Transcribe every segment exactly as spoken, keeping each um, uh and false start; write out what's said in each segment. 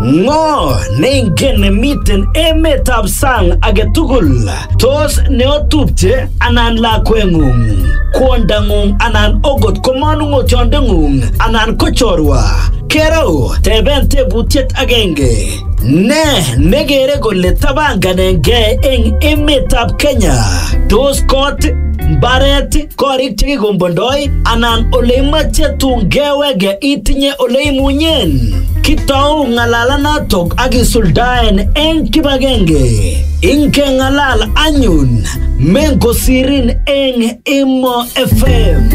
Ngo neingen miten emetab sang agetugul. Tos neotupche anan lakwengung, kwondang'ung anan ogot komanung'otyondeng'ung anan ko chorwa. Kero teben tebutiet agenge. Ne negere kole tabanganengei eng emetab Kenya. Tos kot, mbaret, korik chekikombondoi anan ole imache tungewege itinye ole imunyen. Kitau ng'alalanatok ak isuldaen eng kibagenge. Inke ng'alal anyun mengosirin eng Emo F M.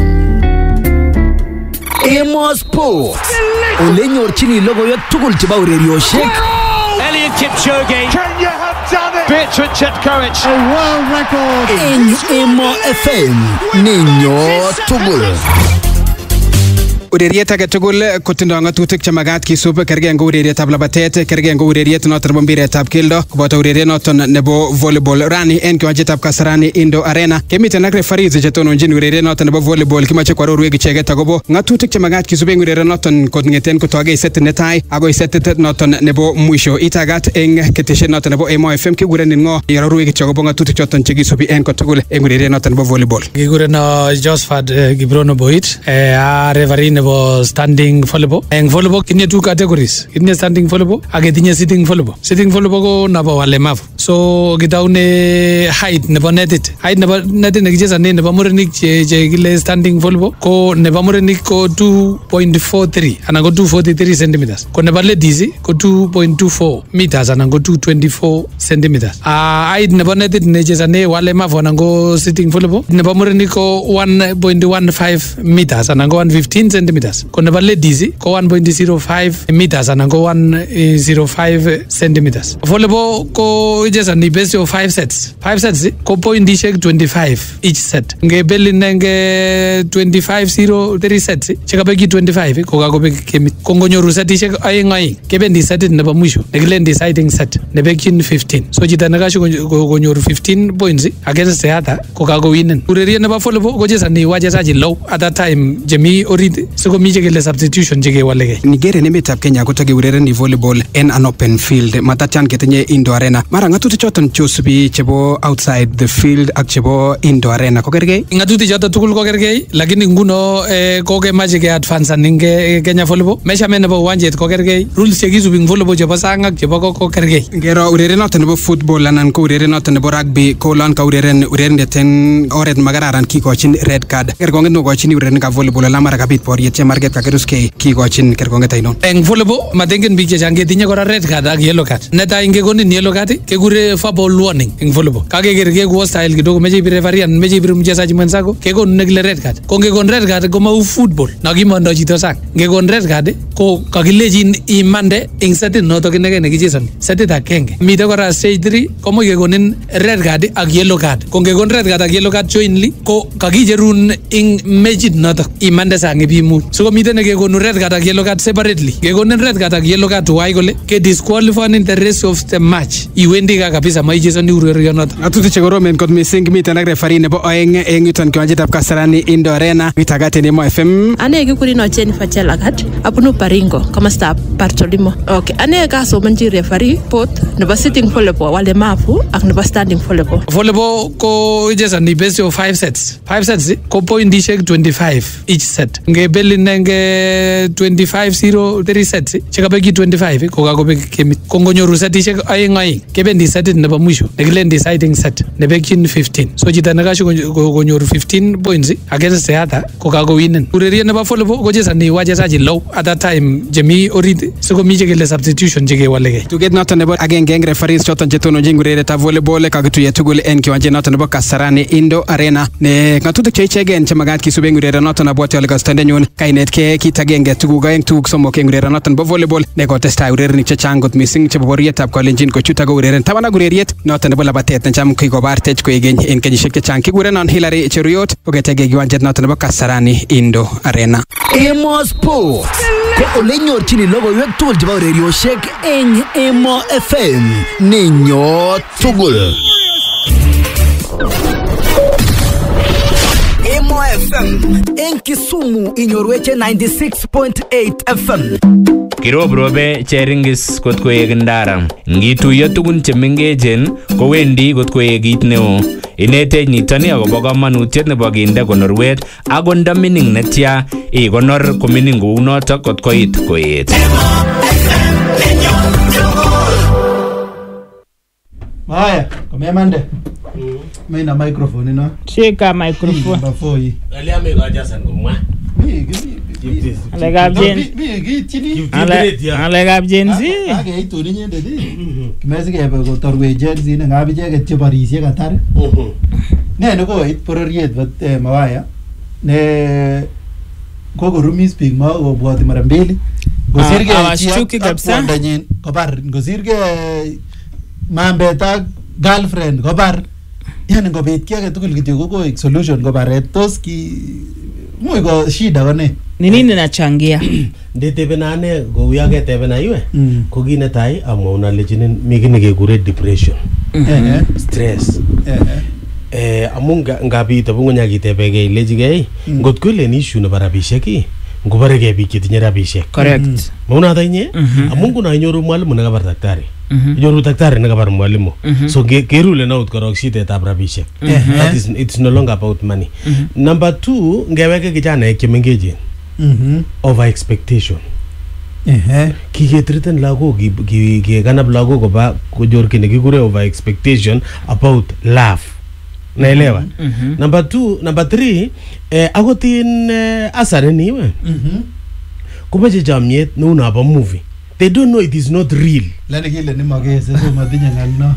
Emo Sports. Ole nyorchini logoiwek tugul chebo urerioshek. Eliud Kipchoge. Kenya have done it. Bertrand Chetkoech. A world record. Eng Emo F M. Ninyo tugul. Ureriet age tugul kotindo ng'atutik chemagat kisub kergei ngo urerietab labatet, kergei ngo ureriet noton nebo mpiretab keldo, koboto ureriet noton nebo volleyball. Rani en kiwanjetab Kasarani Indo Arena kemiten ak referees chetononjin ureriet noton nebo volleyball kimache kwarorwek icheget akobo ng'atutik chemagat kisub eng ureriet noton kong'eten kotokei set netai agoi setit noton nebo mwisho. Itagat eng ketesiet noton nebo Emo F M kigurenin ngo yarorwek kityo akobo ng'atutik choton chekisubi en kotugul eng ureriet noton nebo volleyball. Kigureno Josephat Kibrono Boit, a referee nebo standing volleyball. Eng volleyball kitinye two categories. Kitinye standing volleyball ak kitinye sitting volleyball. Sitting volleyball ko nabo walemavu. So kitaune height nebo netit. Height nebo netit nekichesane nebo murenik che che kile standing volleyball ko nebo murenik ko two point four three anan ko two forty-three centimeters. Ko nebo ladies ko two point two four meters anan ko two twenty-four centimeters. Ah height nebo netit nechesane walemavu anan ko sitting volleyball nebo murenik ko one point one five meters anan ko one fifteen centimeters. Ko nebo ladies ko one point zero five meters anan ko one zero five centimeters. Volleyball ko ichesani best of five sets. Five sets ko pointishek twenty-five each set. Ngebeli nenge twenty-five zero three sets chekabeki twenty-five ko kakobek kemit. Ko ngonyoru setishek aeng aeng kebendi setit nebo mwisho nekilen deciding set nebekyin fifteen. So chito nekashu konyoru fifteen points against the other ko kakowinen. Ureriet nebo volleyball ko chesani wachezaji low at that time jemi orit siko mi chekele substitution chekewalege. Nigeria en emetab Kenya kotakeurereni volleyball en an open field. Matatyan ketinye Indo Arena. Mara ng'atutik choton chosubi chebo outside the field ak chebo Indo Arena ko kergei? Ng'atutik choton tugul ko kergei, lakini nguno eh, ko kemache ke advancean ing Kenya volleyball. Measurement nebo uwanjet ko kergei. Rules chekisubi ing volleyball chebo sang ak chebo ko kergei. Ngero ureriet noton nebo football anan ko ureriet noton nebo rugby ko lon ka ureren urerendet en oret makararan kikochin red card. Kerkonget nokochin urerenikab volleyball ala mara kabit boriet chemarget kakeruskei kikochin kerkonget ainon? Eng volleyball matengen biik chechang ketinye kora red card ak yellow card. Netai ngekonin yellow card kekure foul warning eng volleyball. Kakeker kekuo style kidogo meche ibir referee anan meche ibir mchezaji mwenzako kekonu nekile red card. Ko ngekon red card ko mau football na kimondo chito sang. Ngekon red card ko kakilejin imande eng setit notok inege nekichesoni. Setit agenge. Mite kora stage three komuch kekonin red card ak yellow card. Ko ngekon red card ak yellow card jointly ko kakicherun eng mechit notok imande sang ibimut. So komite nekekonu red card ak yellow card separately. Kekonin red card ak yellow card tuwai kole ke disqualify in the rest of the match. Iwendi ka kabisa maichezoni urerionoto. Ng'atutik chekoromen kot mising miten ak referee nebo oeng eng yuton kiwanjetab Kasarani Indo Arena. Mitagat en Emo F M. Ane kekurenon Jennifer Chelagat abunu Baringo komostab Bartolimo. Okay, ane kasomonchi referee both nebo sitting volleyball walemavu ak nebo standing volleyball. Volleyball ko ichezani best of five sets. Five sets ko pointishek twenty-five each set. Ngebeli nenge twenty-five zero three sets chekabeki twenty-five ko kakobek kemit. Ko ngonyoru setishek aeng aeng kebendi setit nebo mwisho nekilen deciding set nebekyin fifteen. So chito nekashu konyoru fifteen points against the other ko kakowinen. Ureriet nebo volleyball ko chesani wachezaji low at that time jemi orit siko mi chekele substitution chekewalege. Tuget noton nebo agenge eng referees choton chetononjin urerietab volleyball kakituye tugul en kiwanjet noton nebo Kasarani Indo Arena. Ne ng'atutik che ichegen chemagat kisub eng ureriet noton abwoti ale kastandenyun kainetkei kit agenge tuguk aeng tuguk somok eng ureriet noton bo volleyball ne kotestai urerenik chechang kot mising chebo bororietab Kalenjin kochut ak ureren taban ak ureriet noton nebo labatet necham kikobartech koigeny en kenyisiek chechang. Kigurenon Hilary Cheruyot koketege kiwanjet noton nebo Kasarani Indo Arena. Emo Sports ko ole nyorchini logoiwek tugul chebo urerioshek eng Emo F M. Ninyo tugul. Emo F M eng Kisumu inyorweche ninety-six point eight F M. Kirobrobe cheringis kot koek ndara. Ngituiyo tugun chemengechen kowendi kot koek kit neo. Inetech nitoni akobo kamanutiet nebo kinde konorwet ako nda mining netya ikonor komining kou notok kot koit koet. Haya, komemande. Mimi na microphone ino. Shika microphone. Bafoi. Alia me gajasan kumwa. Mimi mimi. Alegab Gen. Mimi gitini. Alegab Gen Z. Age itu ni nyende di. Kimesi kebe ko torwe Gen Z ne ngabi icheket che barisiek atar. Ne ne ko it pororiet vat mawaya. Ne kokorumis biik ma obwati mara mbili. Gosirge awashtuki kabisa. Ndanyin kobar gosirge mambeta girlfriend kobar. Yani ngobit ki age tugul kityo ko solution kobaret tos ki muy ko shida kone. Ni nini nachangia? Ndetebe nane go uyage tebe na iwe. Ko gi netai amwa lechinin mi kine kekure depression. Eh stress. Eh eh amunga ngabit abungunya kitebege ilejige ngot ko le issue ne barabishek ki ngobarege biik chetinye rabishek. Correct. Mauna tainye amungu na nyoru mwalimu ne kabar daktari. Nyoru daktari ne kabar mwalimu. So kerule na utkorok shitet ab rabishek. That is it's no longer about money. Number two ngeweke kijana ekemengeje. Mhm. Over expectation. Eh. Kigetreten lagok ki ki kanab lagok koba kujor kine kikure over expectation about love. Naelewa. Number two, number three, eh agotin eh, asare niwe. Mhm. Kumeje jamyet no una ba movie. They don't know it is not real. Lani kile ni magese so madinya ngalno.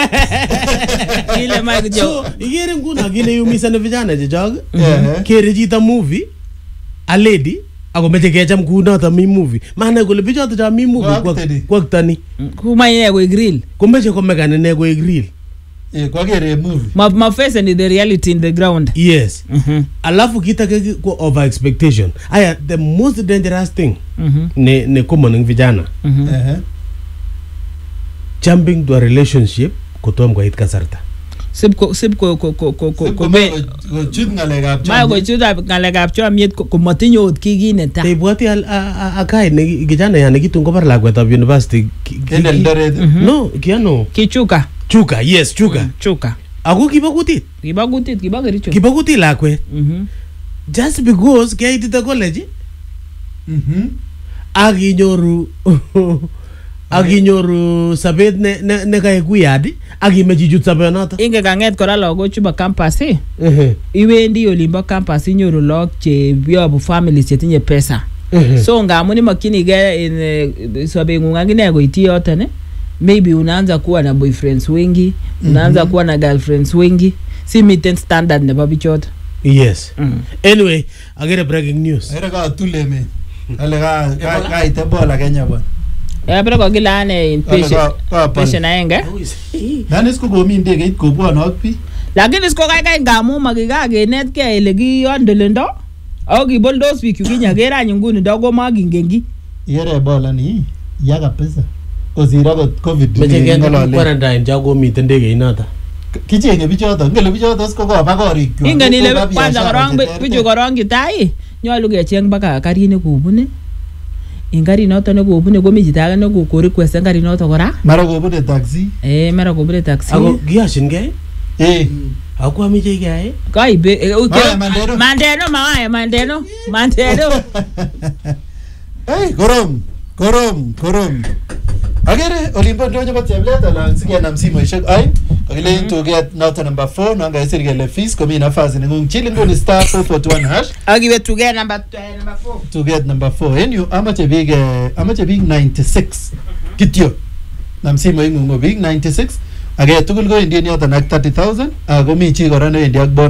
Kile magjo. So, igere nguna kile yumisa na vijana jejag. Kere jita movie a lady ako meje kecham kuna ta mi movie. Maana kule bijoto ja mi movie kwa kwa tani. Kuma yeye go grill. Kumeje komegane ne go grill. Eh kwa kere movie. Ma ma face and the reality in the ground. Yes. Mhm. Alafu kita ke over expectation. Aya the most dangerous thing. Mhm. Ne ne common vijana. Mhm. Eh. Jumping to a relationship kotom kwa hit kasarta. Sip ko sip ko ko ko ko ko ko be chut ngalekab chom. Ma go chut ngalekab chomyet ko matinye ot kiki neta. Te ibwati al akai ne kijana yani kitun kobar lakwet ab university. No, kiano. Kichuka. Chuka, yes, chuka. Chuka. Ako kiba kutit. Kiba kutit, kiba gericho. Kiba kutit lakwet. Mhm. Just because kaitita college. Mhm. Aginyoru aginyoru sabet ne ne, ne kaikuyadi agimeji jut sabenoto. Inge kanget kora logo chuba campus eh. Mhm. Iwendi olimbo campus inyoru log che biobu families chetinye pesa. So ngamuni makini ge in sabengu ngine go iti yote ne. Maybe unaanza kuwa na boyfriends wengi, unaanza mm -hmm. kuwa na girlfriends wengi. Si meet standard ne babi chota. Yes. Mm. Anyway, I get a breaking news. Era ka tuleme. Ale ka ka ite bola Kenya bwana. Ya pero ko gilane in patient. Patient ayenga. Nani siku go mi ndege it ko bwana okpi. Lakini siku kai kai ngamu magiga genet ke ile gi yondelendo. Au gi boldos bi kuginya gera nyunguni dogo magi ngengi. Yere bola ni yaga pesa. Kozira ko covid meje ngalo quarantine jago miten ndege inata kichenge bichoto ngele bichoto sko ko ba korik ingani le kwanza korong bichu korong kitai nyolu kecheng baka karit ne kobune ingari noto ne kobune komi chitaga ne ko request ngari noto kora mara kobune taxi eh mara kobune taxi ako giashin ge eh ako amije ge kai be okay mandeno mawaya mandeno mandeno eh korom korom korom agere olimpo ndonyo kwa tablet ala sikia na msimu ishak ai agile to get not number four na ngaya sirige le fees komi nafasi ningung chilingo ni star four four one hash agibe to get number number four to get number four and you amache big amache big ninety-six kityo na msimu ingungo big ninety-six agaya tugul go indian yota na thirty thousand agomi chi korano indiak